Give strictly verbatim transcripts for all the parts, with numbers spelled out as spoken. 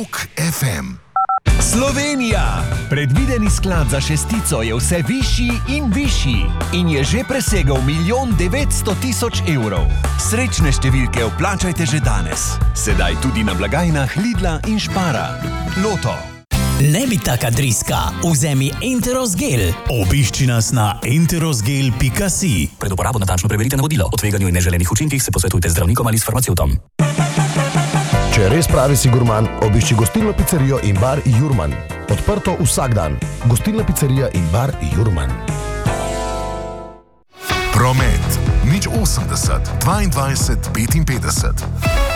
Rock ef em. Slovenija! Predvideni sklad za šestico je vse višji in višji in je že presegel milijon devetsto tisoč evrov. Srečne številke vplačajte že danes. Sedaj tudi na blagajnah Lidla in Spara. Loto. Ne bi taka driska, vzemi Enterosgel. Obišči nas na enterosgel pika si. Pred uporabo natančno preverite navodila. O tveganju in neželenih učinkih se posvetujte z zdravnikom ali s farmacevtom. Če res pravi si gurman, obišči gostilno pizzerijo in bar Jurman. Odprto vsak dan. Gostilna pizzerija in bar Jurman. Promet nič osemdeset dvaindvajset petinpetdeset.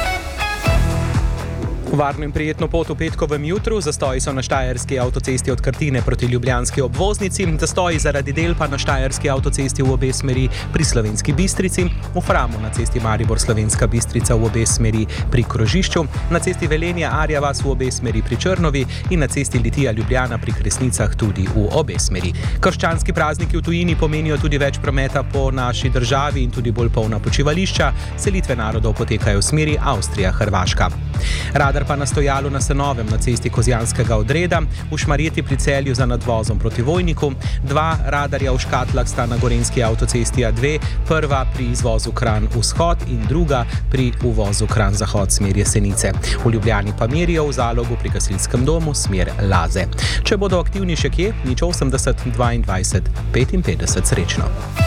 Varno in prijetno pot v petkovem jutru, zastoji so na štajerski avtocesti od Krtine proti ljubljanski obvoznici, zastoji zaradi del pa na štajerski avtocesti v obe smeri pri Slovenski Bistrici, v Framu na cesti Maribor-Slovenska Bistrica v obe smeri pri Krožišču, na cesti Velenje-Arja-Vas v obe smeri pri Črnovi in na cesti Litija-Ljubljana pri Kresnicah tudi v obe smeri. Krščanski prazniki v tujini pomenijo tudi več prometa po naši državi in tudi bolj polna počivališča, selitve narodov potekajo v smeri Avstrija-Hrvaška. Radar pa na stojalu na Senovem na cesti Kozjanskega odreda, v Šmarjeti pri Celju za nadvozom proti Vojniku, dva radarja v Škatlah sta na Gorenjski avtocesti A dve, prva pri izvozu Kranj vzhod in druga pri uvozu Kranj zahod smer Jesenice. V Ljubljani pa merijo v Zalogu pri Gasilskem domu smer Laze. Če bodo aktivni še kje, nič osemdeset dvaindvajset petinpetdeset. Srečno.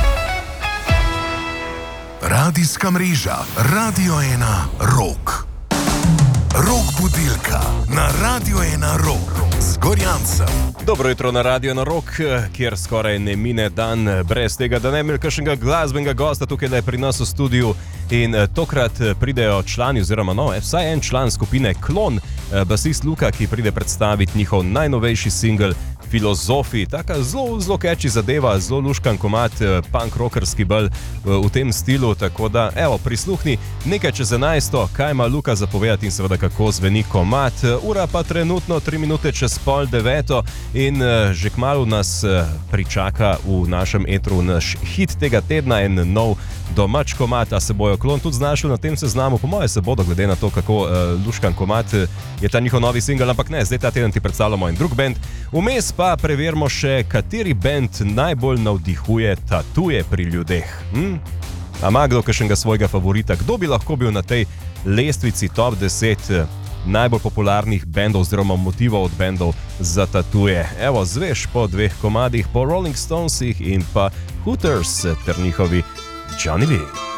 Radijska mreža Radio ena Rock. Rock budilka na Radio ena Rock z Gorjancem. Dobro jutro na Radio ena Rock, kjer skoraj ne mine dan brez tega, da ne imel kakšnega glasbenega gosta tukaj le pri nas v studiu. In tokrat pridejo člani, oziroma no, vsaj en član skupine Klon, basist Luka, ki pride predstaviti njihov najnovejši singel Filozofi. Taka zelo, zelo catchy zadeva, zelo luškan komad, punk rockerski bolj v tem stilu, tako da, evo, prisluhni nekaj čez enajsto, kaj ima Luka zapovedati in seveda kako zveni komad. Ura pa trenutno tri minute čez pol deveto in že kmalu nas pričaka v našem etru naš hit tega tedna, en nov domač komad, a se bojo Klon tudi znašli na tem seznamu. Po moje se bodo, glede na to, kako uh, luškan komad je ta njihov novi singel, ampak ne, zdaj ta teden ti predstavljamo en drug band. Vmes pa preverimo še, kateri band najbolj navdihuje tatuje pri ljudeh. Hm? A ima kdo kakšnega svojega favorita? Kdo bi lahko bil na tej lestvici top deset najbolj popularnih bandov oziroma motivov od bandov za tatuje? Evo, zveš po dveh komadih, po Rolling Stonesih in pa Hooters ter njihovi Johnny B.